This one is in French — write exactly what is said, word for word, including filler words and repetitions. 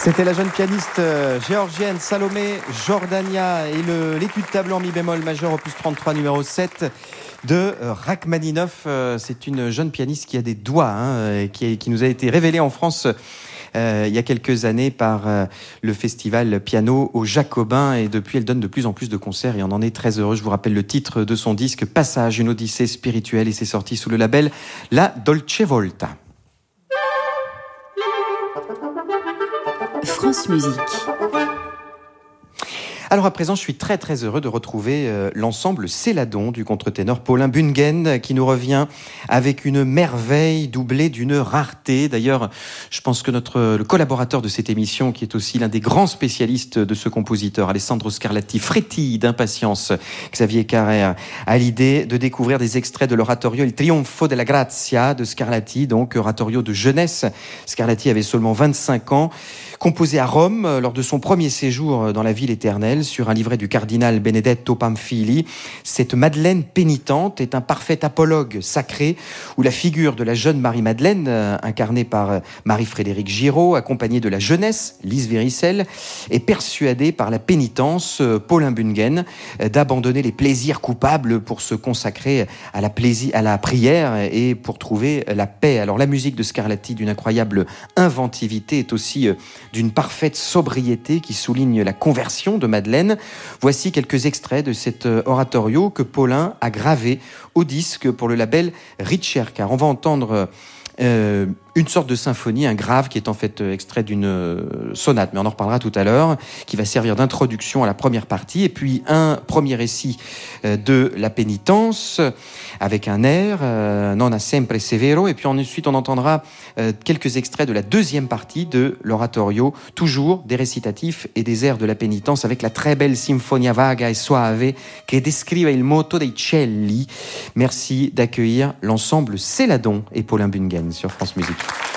C'était la jeune pianiste euh, géorgienne Salomé Jordania et le, l'étude tableau en mi bémol majeur opus trente-trois numéro sept de euh, Rachmaninov. Euh, c'est une jeune pianiste qui a des doigts, hein, et qui, qui nous a été révélée en France euh, il y a quelques années par euh, le festival Piano au Jacobin, et depuis elle donne de plus en plus de concerts et on en est très heureux. Je vous rappelle le titre de son disque Passage, une odyssée spirituelle, et c'est sorti sous le label La Dolce Volta. France Musique. Alors à présent, je suis très très heureux de retrouver euh, l'ensemble Céladon du contre-ténor Paulin Bungen, qui nous revient avec une merveille doublée d'une rareté. D'ailleurs, je pense que notre le collaborateur de cette émission, qui est aussi l'un des grands spécialistes de ce compositeur, Alessandro Scarlatti, frétille d'impatience Xavier Carrère, a l'idée de découvrir des extraits de l'oratorio Il Trionfo della Grazia de Scarlatti, donc oratorio de jeunesse. Scarlatti avait seulement vingt-cinq ans, composé à Rome lors de son premier séjour dans la ville éternelle, sur un livret du cardinal Benedetto Pamphili. Cette Madeleine pénitente est un parfait apologue sacré, où la figure de la jeune Marie-Madeleine, euh, incarnée par Marie-Frédérique Giraud, accompagnée de la jeunesse, Lise Véricelle, est persuadée par la pénitence, euh, Paulin Bungen, euh, d'abandonner les plaisirs coupables pour se consacrer à la, plaisir, à la prière et pour trouver la paix. Alors la musique de Scarlatti, d'une incroyable inventivité, est aussi euh, d'une parfaite sobriété qui souligne la conversion de Madeleine. Voici quelques extraits de cet oratorio que Paulin a gravé au disque pour le label Ricerca. On va entendre euh, une sorte de symphonie, un grave qui est en fait extrait d'une sonate, mais on en reparlera tout à l'heure, qui va servir d'introduction à la première partie, et puis un premier récit de la pénitence avec un air, euh, Non a sempre severo, et puis ensuite on entendra euh, quelques extraits de la deuxième partie de l'oratorio, toujours des récitatifs et des airs de la pénitence, avec la très belle Sinfonia vaga e soave che descrive il moto dei cieli. Merci d'accueillir l'ensemble Céladon et Paulin Bungen sur France Musique.